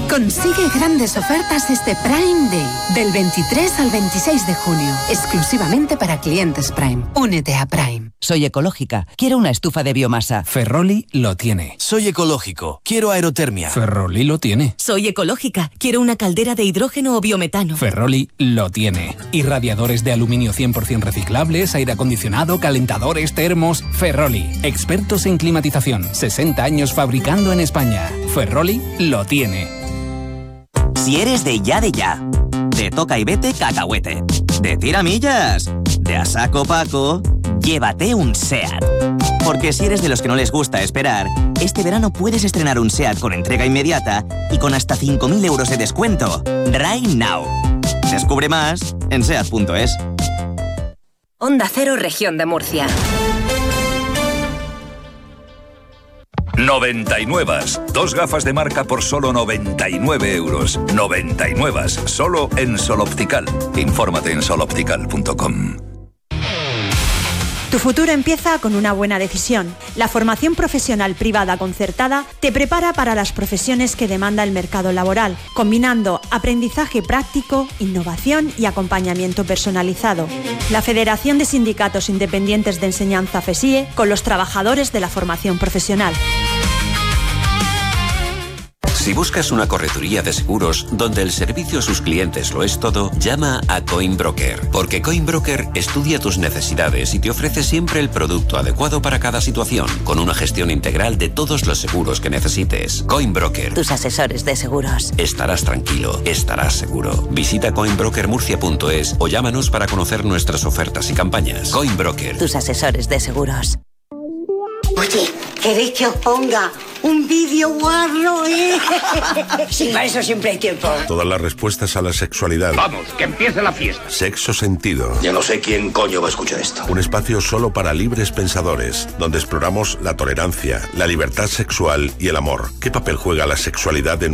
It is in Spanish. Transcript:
Consigue grandes ofertas este Prime Day, del 23 al 26 de junio, exclusivamente para clientes Prime. Únete a Prime. Soy ecológica, quiero una estufa de biomasa. Ferroli lo tiene. Soy ecológico, quiero aerotermia. Ferroli lo tiene. Soy ecológica, quiero una caldera de hidrógeno o biometano. Ferroli lo tiene. Y radiadores de aluminio 100% reciclables, aire acondicionado, calentadores, termos. Ferroli, expertos en climatización, 60 años fabricando en España. Ferroli lo tiene. Si eres de ya, de toca y vete cacahuete, de tiramillas, de a saco Paco, llévate un SEAT. Porque si eres de los que no les gusta esperar, este verano puedes estrenar un SEAT con entrega inmediata y con hasta 5.000 euros de descuento. Right now. Descubre más en SEAT.es. Onda Cero, Región de Murcia. 99. 2 gafas de marca por solo 99 euros. 99. Solo en Sol Optical. Infórmate en soloptical.com. Tu futuro empieza con una buena decisión. La formación profesional privada concertada te prepara para las profesiones que demanda el mercado laboral, combinando aprendizaje práctico, innovación y acompañamiento personalizado. La Federación de Sindicatos Independientes de Enseñanza FESIE con los trabajadores de la formación profesional. Si buscas una correduría de seguros donde el servicio a sus clientes lo es todo, llama a Coinbroker, porque Coinbroker estudia tus necesidades y te ofrece siempre el producto adecuado para cada situación, con una gestión integral de todos los seguros que necesites. Coinbroker. Tus asesores de seguros. Estarás tranquilo, estarás seguro. Visita coinbrokermurcia.es o llámanos para conocer nuestras ofertas y campañas. Coinbroker. Tus asesores de seguros. Oye, ¿queréis que os ponga un vídeo guarro, Sí, para eso siempre hay tiempo. Todas las respuestas a la sexualidad. Vamos, que empiece la fiesta. Sexo Sentido. Yo no sé quién coño va a escuchar esto. Un espacio solo para libres pensadores, donde exploramos la tolerancia, la libertad sexual y el amor. ¿Qué papel juega la sexualidad en